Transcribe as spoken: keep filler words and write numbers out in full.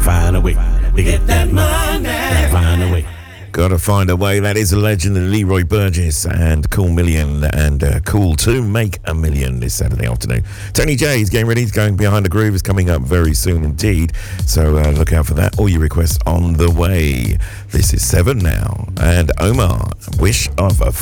find a way to get that money. Gotta find a way. Gotta find a way. That is a legend of Leroy Burgess and Cool Million and uh, Cool to Make a Million this Saturday afternoon. Tony J is getting ready. He's going Behind the Groove. Is coming up very soon indeed. So uh, look out for that. All your requests on the way. This is Seven now. And Omar, Wish of a